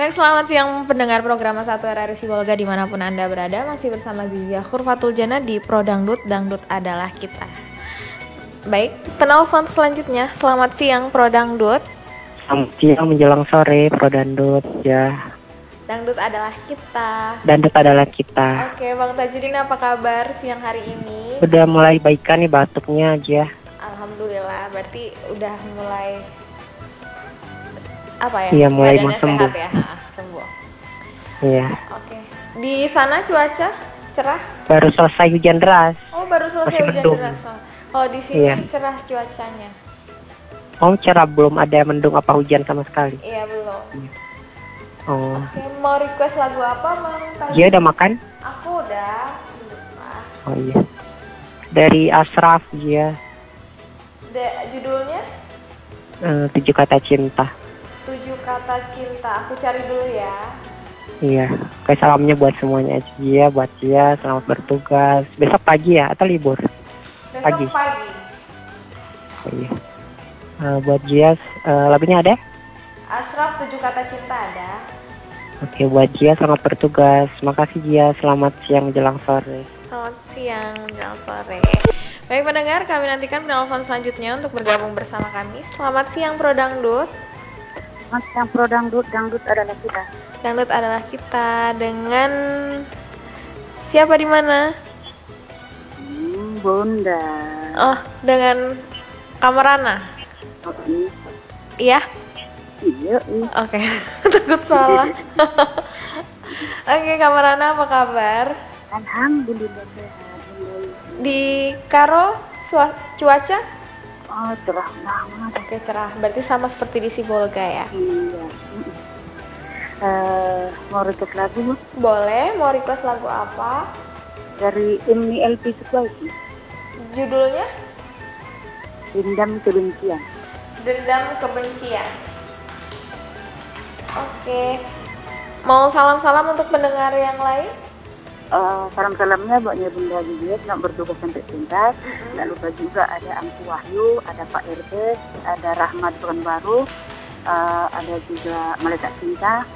Baik, selamat siang pendengar program 1 RRI Sibolga dimanapun Anda berada. Masih bersama Zizia Khurfatul Jana di Pro Dangdut, Dangdut adalah kita. Baik, penelpon selanjutnya. Selamat siang Pro Dangdut. Selamat siang menjelang sore Pro Dangdut ya. Dangdut adalah kita. Dangdut adalah kita. Oke, Bang Tajudin apa kabar siang hari ini? Udah mulai baikan nih batuknya aja. Alhamdulillah, berarti udah mulai apa ya? Iya, mulai badannya sembuh. sehat ya, sembuh. Iya. Oke. Di sana cuaca cerah? Baru selesai hujan deras. Oh, baru selesai Masih hujan mendung. deras. Kalau di sini Iya. cerah cuacanya. Oh, cerah, belum ada mendung apa hujan sama sekali. Iya, belum. Oh, Oke, mau request lagu apa, Bang Tajudin? dia udah makan? Aku udah. Oh iya. Dari Ashraf dia. Judulnya 7 Kata Cinta. 7 Kata Cinta. Aku cari dulu ya. Iya. Kayak salamnya buat semuanya aja. Dia buat dia selamat bertugas. Besok pagi ya atau libur? Besok Pagi. pagi. Oh, iya. Buat dia lagunya ada? Ashraf 7 Kata Cinta ada. Oke, buat Jia selamat bertugas. Makasih Jia, selamat siang menjelang sore. Selamat siang, menjelang sore. Baik pendengar, kami nantikan penelpon selanjutnya untuk bergabung bersama kami. Selamat siang Pro Dangdut. Selamat siang Pro Dangdut, Dangdut adalah kita. Dangdut adalah kita dengan siapa di mana? Bunda. Oh, dengan Kamarana. Oh, iya. Iya? Iya. Oke, takut salah. Oke, Kamarana apa kabar? Alhamdulillah sehat. Di Karo cuaca? Oh, cerah banget. Oke, cerah. Berarti sama seperti di Sibolga ya? Iya. Mau request lagu Boleh, mau request lagu apa? dari Imni LP Sukwati. Judulnya? Dendam Kebencian. Dendam Kebencian. Oke. Mau salam-salam untuk pendengar yang lain? Salam-salamnya buatnya Bunda juga selamat bertugas sampai tuntas. Tak lupa juga ada Angku Wahyu, ada Pak RT, ada Rahmat Pekanbaru, ada juga Malaikat Cinta.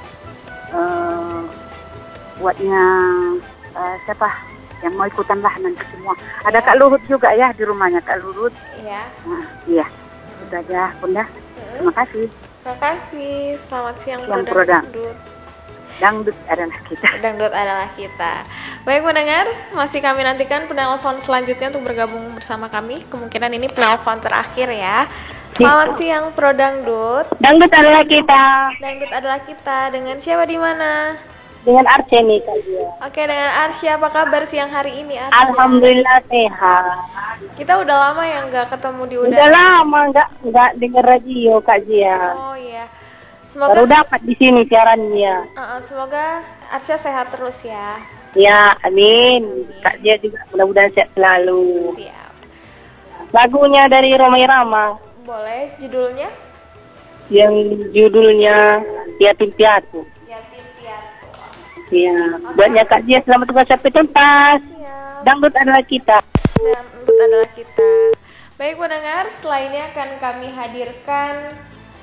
Buatnya siapa yang mau ikutan lah nanti semua. Ada Kak Luhut juga ya di rumahnya Kak Luhut. Iya. Nah, iya. Itu aja Bunda. Terima kasih. Terima kasih. Selamat siang Yang Pro Pro Dangdut. Dangdut adalah kita. Dangdut adalah kita. Baik pendengar, masih kami nantikan penelpon selanjutnya untuk bergabung bersama kami. Kemungkinan ini penelpon terakhir ya. Selamat siang Pro Dangdut. Dangdut adalah kita. Dangdut adalah kita. Dengan siapa di mana? Dengan Arseni Kak Dia. Oke, dengan Arsya, apa kabar siang hari ini Arsya? Alhamdulillah sehat. Kita udah lama ya nggak ketemu di Udah udara. lama nggak denger radio Kak Dia. Oh iya. Semoga Baru dapat di sini siarannya. semoga Arsya sehat terus ya. Ya, amin. Kak Dia juga mudah-mudahan sehat selalu. Siap. Lagunya dari Romai Rama Boleh judulnya? yang judulnya Yatim Piatu. Yatim Piatu. Ya, buatnya Kak Dia selamat tugas sampai tuntas. Siap. Dangdut adalah kita. Dangdut adalah kita. Baik pendengar, setelah ini akan kami hadirkan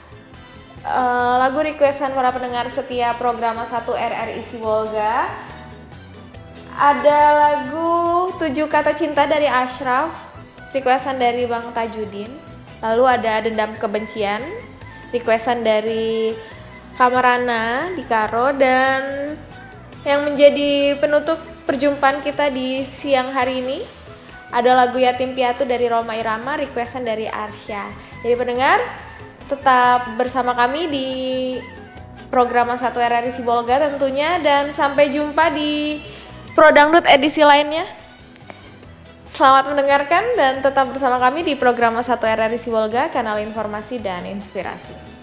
lagu requestan para pendengar setia program 1 RRI Sibolga. Ada lagu 7 Kata Cinta dari Ashraf, requestan dari Bang Tajudin. Lalu ada Dendam Kebencian, requestan dari Kamarana di Karo. Dan yang menjadi penutup perjumpaan kita di siang hari ini ada lagu Yatim Piatu dari Roma Irama, requestan dari Arsya. Jadi pendengar, tetap bersama kami di program 1 RRI Sibolga tentunya. Dan sampai jumpa di Pro Dangdut edisi lainnya. Selamat mendengarkan dan tetap bersama kami di program 1 RRI Sibolga, kanal informasi dan inspirasi.